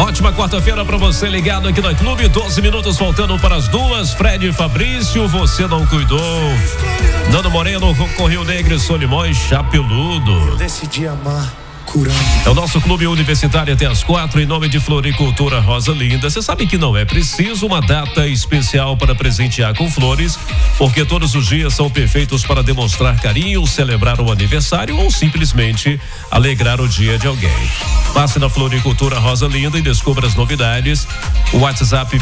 Ótima quarta-feira para você ligado aqui no Clube. 12 minutos faltando para as 2. Fred e Fabrício, você não cuidou. Nando Moreno com Rio Negro e Solimões, Chapeludo. Eu decidi amar. É o nosso clube universitário até as 4, em nome de Floricultura Rosa Linda. Você sabe que não é preciso uma data especial para presentear com flores, porque todos os dias são perfeitos para demonstrar carinho, celebrar um aniversário ou simplesmente alegrar o dia de alguém. Passe na Floricultura Rosa Linda e descubra as novidades. O WhatsApp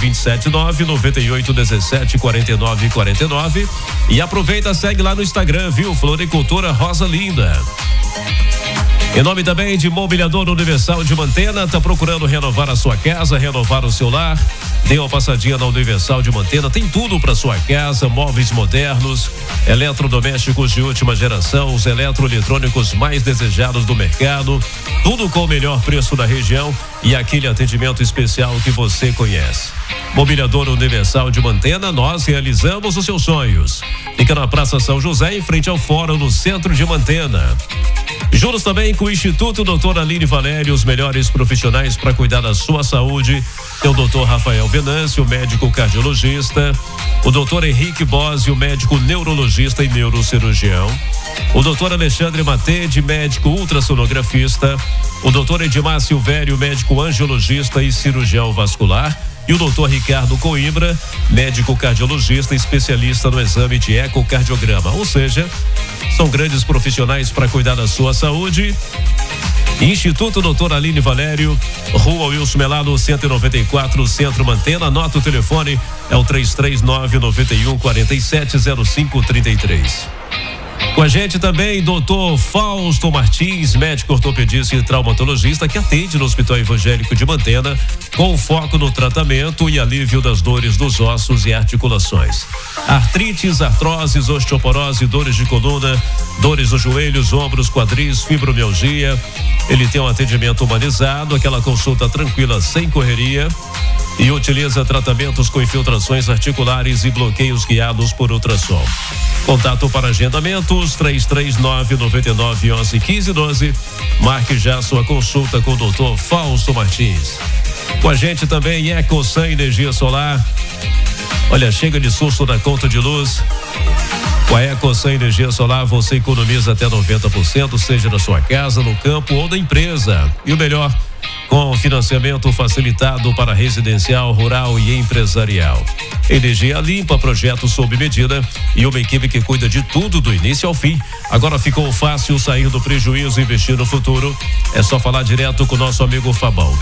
279-9817-4949 e aproveita, segue lá no Instagram, viu? Floricultura Rosa Linda. Em nome também de Mobiliador Universal de Mantena, tá procurando renovar a sua casa, renovar o seu lar? Dê uma passadinha na Universal de Mantena, tem tudo para sua casa, móveis modernos, eletrodomésticos de última geração, os eletroeletrônicos mais desejados do mercado, tudo com o melhor preço da região e aquele atendimento especial que você conhece. Mobiliador Universal de Mantena, nós realizamos os seus sonhos. Fica na Praça São José, em frente ao Fórum, no centro de Mantena. Juntos também com o Instituto Dr. Aline Valério, os melhores profissionais para cuidar da sua saúde. Tem o Dr. Rafael Venâncio, médico cardiologista, o Dr. Henrique Bosio, médico neurologista e neurocirurgião, o Dr. Alexandre Matede, médico ultrassonografista, o Dr. Edmar Silvério, médico angiologista e cirurgião vascular, e o Dr. Ricardo Coimbra, médico cardiologista, especialista no exame de ecocardiograma. Ou seja, são grandes profissionais para cuidar da sua saúde. Instituto Dr. Aline Valério, Rua Wilson Melado, 194, Centro Mantena. Anota o telefone, é o 339-9147-0533. Com a gente também, doutor Fausto Martins, médico ortopedista e traumatologista, que atende no Hospital Evangélico de Mantena, com foco no tratamento e alívio das dores dos ossos e articulações. Artrites, artroses, osteoporose, dores de coluna, dores nos joelhos, ombros, quadris, fibromialgia. Ele tem um atendimento humanizado, aquela consulta tranquila, sem correria, e utiliza tratamentos com infiltrações articulares e bloqueios guiados por ultrassom. Contato para agendamentos 339-99-11-15-12. Marque já sua consulta com o Dr. Fausto Martins. Com a gente também EcoSan Energia Solar. Olha, chega de susto na conta de luz. Com a EcoSan Energia Solar você economiza até 90%, seja na sua casa, no campo ou na empresa. E o melhor, com financiamento facilitado para residencial, rural e empresarial. Energia limpa, projeto sob medida e uma equipe que cuida de tudo do início ao fim. Agora ficou fácil sair do prejuízo e investir no futuro. É só falar direto com o nosso amigo Fabão.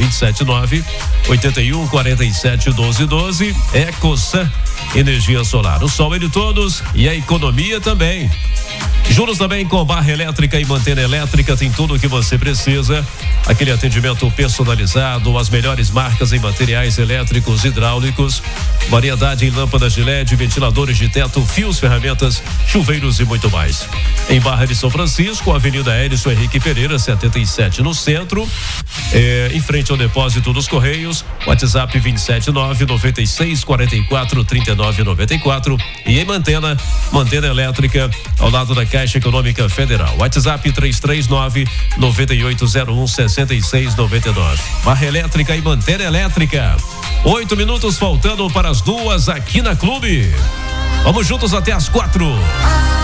279-8147-1212. EcoSan Energia Solar. O sol é de todos e a economia também. Juros também com Barra Elétrica e Mantena Elétrica, tem tudo o que você precisa. Aquele atendimento personalizado, as melhores marcas em materiais elétricos, hidráulicos, variedade em lâmpadas de LED, ventiladores de teto, fios, ferramentas, chuveiros e muito mais. Em Barra de São Francisco, Avenida Edson Henrique Pereira, 77 no centro, em frente ao depósito dos Correios. WhatsApp 279-9644-3994. E em Mantena Elétrica, ao lado da Caixa Econômica Federal. WhatsApp 339-9801-6699. Barra Elétrica e Mantena Elétrica. 8 minutos faltando para as 2 aqui na Clube. Vamos juntos até as 4.